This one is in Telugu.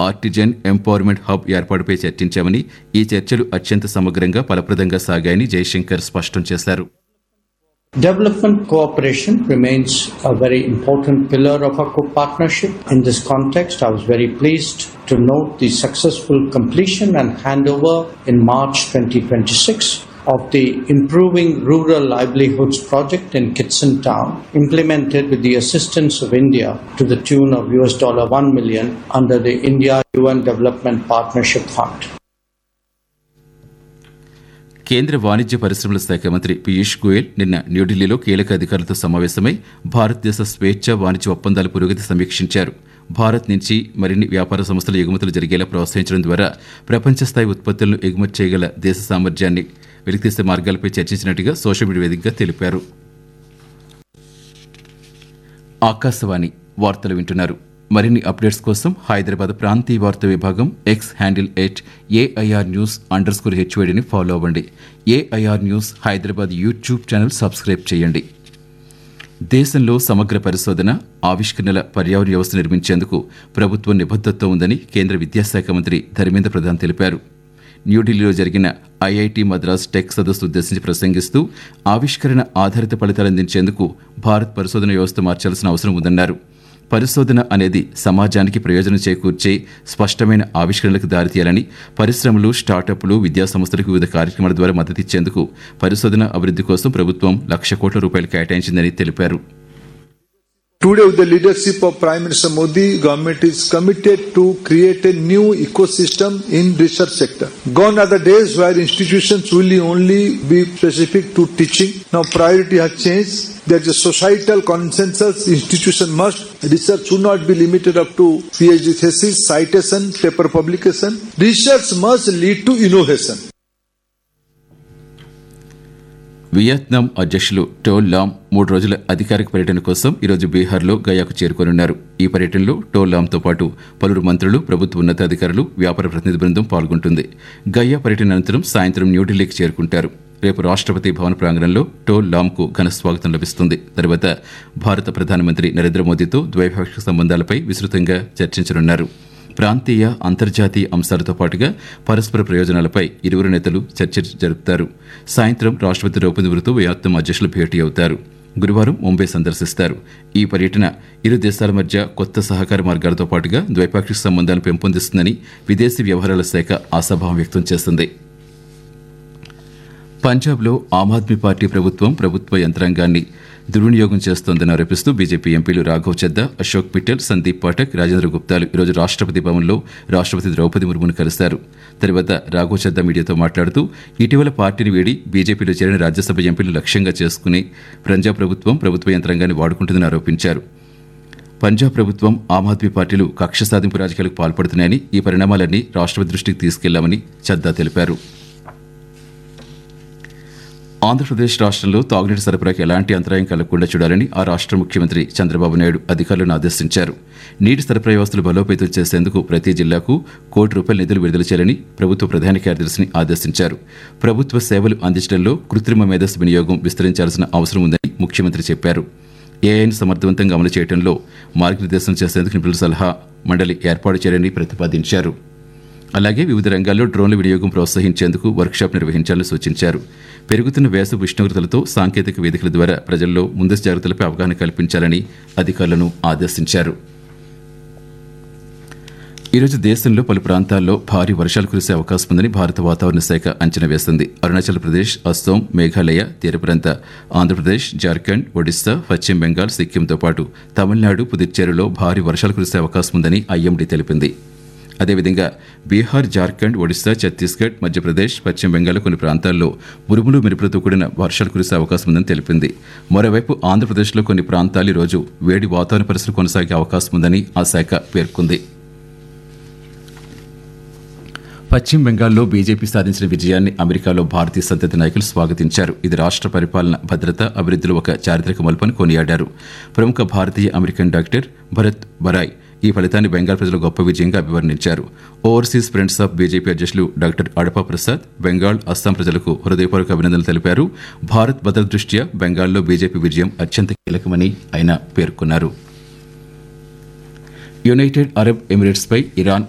ఆర్టిజన్ ఎంపవర్మెంట్ హబ్ ఏర్పాటుపై చర్చించామని, ఈ చర్చలు అత్యంత సమగ్రంగా ఫలప్రదంగా సాగాయని జైశంకర్ స్పష్టం చేశారు. Development cooperation remains a very important pillar of our partnership. In this context, I was very pleased to note the successful completion and handover in March 2026 of the Improving Rural Livelihoods project in Kitson Town, implemented with the assistance of India to the tune of $1 million under the India-UN Development Partnership Fund. కేంద్ర వాణిజ్య పరిశ్రమల శాఖ మంత్రి పీయూష్ గోయల్ నిన్న న్యూఢిల్లీలో కీలక అధికారులతో సమావేశమై భారతదేశ స్వేచ్ఛ వాణిజ్య ఒప్పందాల పురోగతి సమీక్షించారు. భారత్ నుంచి మరిన్ని వ్యాపార సంస్థల ఎగుమతులు జరిగేలా ప్రోత్సహించడం ద్వారా ప్రపంచ స్థాయి ఉత్పత్తులను ఎగుమతి చేయగల దేశ సామర్థ్యాన్ని వెలికితీసే మార్గాలపై చర్చించినట్టుగా సోషల్ మీడియా వేదికగా తెలిపారు. ఆకాశవాణి వార్తలు వింటున్నారు. మరిన్ని అప్డేట్స్ కోసం హైదరాబాద్ ప్రాంతీయ వార్తా విభాగం ఎక్స్ హ్యాండిల్ @AIR_News_HOD ఫాలో అవ్వండి. AIR news Hyderabad YouTube channel subscribe చేయండి. దేశంలో సమగ్ర పరిశోధన, ఆవిష్కరణల పర్యావరణ వ్యవస్థ నిర్మించేందుకు ప్రభుత్వం నిబద్ధతతో ఉందని కేంద్ర విద్యాశాఖ మంత్రి ధర్మేంద్ర ప్రధాన్ తెలిపారు. న్యూఢిల్లీలో జరిగిన ఐఐటి మద్రాస్ టెక్ సదస్సు ఉద్దేశించి ప్రసంగిస్తూ ఆవిష్కరణ ఆధారిత ఫలితాలు అందించేందుకు భారత్ పరిశోధన వ్యవస్థ మార్చాల్సిన అవసరం ఉందన్నారు. పరిశోధన అనేది సమాజానికి ప్రయోజనం చేకూర్చే స్పష్టమైన ఆవిష్కరణలకు దారితీయాలని, పరిశ్రమలు, స్టార్టప్లు, విద్యాసంస్థలకు వివిధ కార్యక్రమాల ద్వారా మద్దతిచ్చేందుకు పరిశోధన అభివృద్ధి కోసం ప్రభుత్వం ₹1,00,00,000 కోట్ల కేటాయించిందని తెలిపారు. Today, with the leadership of Prime Minister Modi, government is committed to create a new ecosystem in research sector. Gone are the days where institutions will only be specific to teaching. Now priority has changed. There is a societal consensus. Institution must, research should not be limited up to PhD thesis, citation, paper publication. Research must lead to innovation. Vietnam అధ్యక్షులు టో లామ్ 3 రోజుల అధికారిక పర్యటన కోసం ఈరోజు బీహార్లో గయాకు చేరుకోనున్నారు. ఈ పర్యటనలో టో లామ్తో పాటు పలువురు మంత్రులు, ప్రభుత్వ ఉన్నతాధికారులు, వ్యాపార ప్రతినిధి బృందం పాల్గొంటుంది. గయా పర్యటన అనంతరం సాయంత్రం న్యూఢిల్లీకి చేరుకుంటారు. రేపు రాష్ట్రపతి భవన్ ప్రాంగణంలో టో లామ్కు ఘన స్వాగతం లభిస్తుంది. తర్వాత భారత ప్రధానమంత్రి నరేంద్ర మోదీతో ద్వైపాక్షిక సంబంధాలపై విస్తృతంగా చర్చించనున్నారు. ప్రాంతీయ, అంతర్జాతీయ అంశాలతో పాటుగా పరస్పర ప్రయోజనాలపై ఇరువురు నేతలు చర్చలు జరుపుతారు. సాయంత్రం రాష్ట్రపతి ద్రౌపది ముర్ముతో వియత్నాం అధ్యక్షులు భేటీ అవుతారు. గురువారం ముంబై సందర్శిస్తారు. ఈ పర్యటన ఇరు దేశాల మధ్య కొత్త సహకార మార్గాలతో పాటుగా ద్వైపాక్షిక సంబంధాలను పెంపొందిస్తుందని విదేశీ వ్యవహారాల శాఖ ఆశాభావం వ్యక్తం చేస్తుంది. పంజాబ్లో ఆమ్ ఆద్మీ పార్టీ ప్రభుత్వ యంత్రాంగాన్ని దుర్వినియోగం చేస్తోందని ఆరోపిస్తూ బీజేపీ ఎంపీలు రాఘవ్ చద్దా, అశోక్ మిట్టల్, సందీప్ పాఠక్, రాజేంద్ర గుప్తాలు ఈరోజు రాష్ట్రపతి భవన్లో రాష్ట్రపతి ద్రౌపది ముర్మును కలిశారు. తర్వాత రాఘవ్ చద్దా మీడియాతో మాట్లాడుతూ ఇటీవల పార్టీని వీడి బీజేపీలో చేరిన రాజ్యసభ ఎంపీలు లక్ష్యంగా చేసుకుని పంజాబ్ ప్రభుత్వ యంత్రాంగాన్ని వాడుకుంటుందని ఆరోపించారు. పంజాబ్ ప్రభుత్వం, ఆమ్ ఆద్మీ పార్టీలు కక్ష సాధింపు రాజకీయాలకు పాల్పడుతున్నాయని, ఈ పరిణామాలన్నీ రాష్ట్రపతి దృష్టికి తీసుకెళ్లామని చద్దా తెలిపారు. ఆంధ్రప్రదేశ్ రాష్ట్రంలో తాగునీటి సరఫరాకి ఎలాంటి అంతరాయం కలగకుండా చూడాలని ఆ రాష్ట్ర ముఖ్యమంత్రి చంద్రబాబు నాయుడు అధికారులను ఆదేశించారు. నీటి సరఫరా వ్యవస్థలు బలోపేతం చేసేందుకు ప్రతి జిల్లాకు ₹1,00,00,000 నిధులు విడుదల చేయాలని ప్రభుత్వ ప్రధాన కార్యదర్శిని ఆదేశించారు. ప్రభుత్వ సేవలు అందించడంలో కృత్రిమ మేధస్సు వినియోగం విస్తరించాల్సిన అవసరం ఉందని ముఖ్యమంత్రి చెప్పారు. ఏఐని సమర్థవంతంగా అమలు చేయడంలో మార్గనిర్దేశం చేసేందుకు నిపుణుల సలహా మండలి ఏర్పాటు చేయాలని ప్రతిపాదించారు. అలాగే వివిధ రంగాల్లో డ్రోన్ల వినియోగం ప్రోత్సహించేందుకు వర్క్షాప్ నిర్వహించాలని సూచించారు. పెరుగుతున్న వేసవి ఉష్ణోగ్రతలతో సాంకేతిక వేదికల ద్వారా ప్రజల్లో ముందస్తు జాగ్రత్తలపై అవగాహన కల్పించాలని అధికారులను ఆదేశించారు. ఈరోజు దేశంలో పలు ప్రాంతాల్లో భారీ వర్షాలు కురిసే అవకాశం ఉందని భారత వాతావరణ శాఖ అంచనా వేసింది. అరుణాచల్ ప్రదేశ్, అస్సోం, మేఘాలయ, తీర ప్రాంత ఆంధ్రప్రదేశ్, జార్ఖండ్, ఒడిశా, పశ్చిమ బెంగాల్, సిక్కింతో పాటు తమిళనాడు, పుదుచ్చేరిలో భారీ వర్షాలు కురిసే అవకాశం ఉందని ఐఎండీ తెలిపింది. అదేవిధంగా బీహార్, జార్ఖండ్, ఒడిశా, ఛత్తీస్గఢ్, మధ్యప్రదేశ్, పశ్చిమ బెంగాల్ కొన్ని ప్రాంతాల్లో ఉరుములు, మెరుపులతో కూడిన వర్షాలు కురిసే అవకాశం ఉందని తెలిపింది. మరోవైపు ఆంధ్రప్రదేశ్లో కొన్ని ప్రాంతాలు ఈరోజు వేడి వాతావరణ పరిస్థితులు కొనసాగే అవకాశం ఉందని ఆ శాఖ పేర్కొంది. పశ్చిమ బెంగాల్లో బీజేపీ సాధించిన విజయాన్ని అమెరికాలో భారతీయ సంతతి నాయకులు స్వాగతించారు. ఇది రాష్ట్ర పరిపాలన, భద్రత, అభివృద్ధిలో ఒక చారిత్రక మలుపని కొనియాడారు. ప్రముఖ భారతీయ అమెరికన్ డాక్టర్ భరత్ బరాయ్ ఈ ఫలితాన్ని బెంగాల్ ప్రజలు గొప్ప విజయంగా అభివర్ణించారు. ఓవర్సీస్ ఫ్రెండ్స్ ఆఫ్ బీజేపీ అధ్యక్షులు డాక్టర్ అడపా ప్రసాద్ బెంగాల్, అస్సాం ప్రజలకు హృదయపూర్వక అభినందనలు తెలిపారు. భారత్ భద్రత దృష్ట్యా బెంగాల్లో బీజేపీ విజయం అత్యంత కీలకమని ఆయన పేర్కొన్నారు. United Arab ఎమిరేట్స్పై Iran